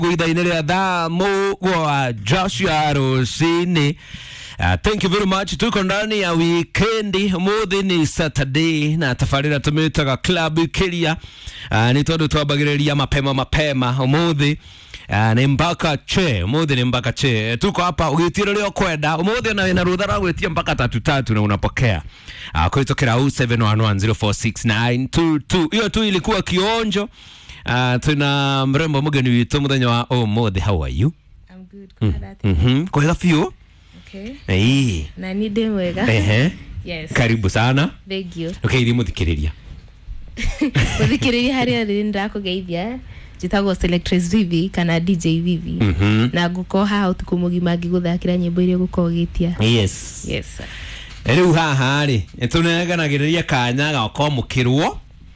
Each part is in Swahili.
guithaine ria thaa mugwa Joshua Rosini. Thank you very much. Tuko ndani ya weekendi, muthi ni Saturday na tafarira tumitaga club kiria. Ni tondu twambagiriria mapema umuthi ni mpaka che, umuthi ni mpaka che. Tuko hapa ugitiro leo kwenda umuthi na wina rutha ragwetia mpaka 3 na unapokea kuitokera 0711046922. Hiyo tu ilikuwa kionjo. Tuna mrembo mgeni wetu muthenya wa umuthi. How are you? I'm good. Kwa hiyo fio? Okay. Na ni demwega. Yes. Karibu sana. Thank you. Okay, ndi muthikiriria. Muthikiriria haria rinda kugeithia. Jitagwo Selectress Vivi kana DJ Vivi. Na guko haha utuku mugima ngiguthakira nyimbo iria gukogitia. Yes. Yes. Riu haha ri tuneganagiria kanya gako mukirwo.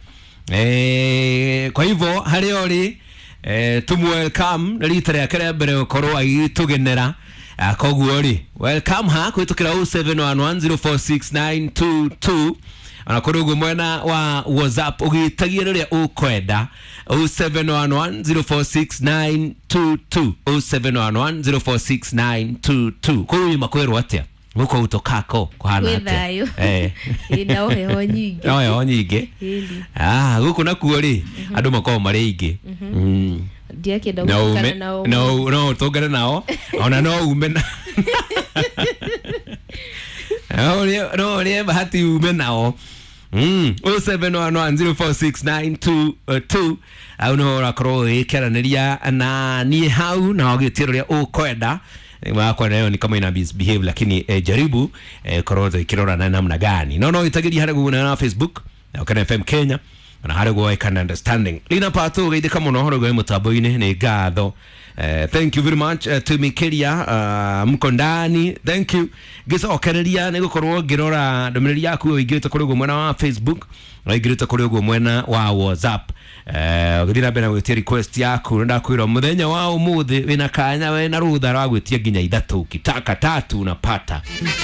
Kwa hivyo hari ori welcome rita ya kare mbere ukorwo agitugenera koguo ri welcome ha kwitukira 0711046922 anakorwo mwena wa WhatsApp ugitagia riria ukwenda 0711046922 0711046922 kuri makwero atia muko utokako kuhana atia ina oheho nyingi oheho nyingi guku nakuo ri andu makao mari ingi dia kenda gukana nao no tugana nao ona no ume na no ri bahati ume nao 0711046922 au no rakro ikeraniria na ni hau na ogitiro ria ukwenda kwa leo ni kama ina behave lakini jaribu koroza ikirora na namna gani no itagiri hare guna na Facebook na kana FM Kenya na hare go I can understanding lina pato gaide kama no horo go mutaboine ne gatho. Thank you very much to Mikeria mkondani. Thank you gisa okereria ne gukorwo ngirora ndomereri yaku uigite kuri go mwena wa Facebook na igirite kuri go mwena wa WhatsApp. Githira bena gwetia request yaku nda kwira muthenya wa umuthi wina kanya we na rutha rwa gwetia nginya 3 ukitaka 3 unapata.